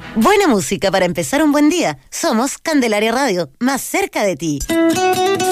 Buena música para empezar un buen día. Somos Candelaria Radio, más cerca de ti.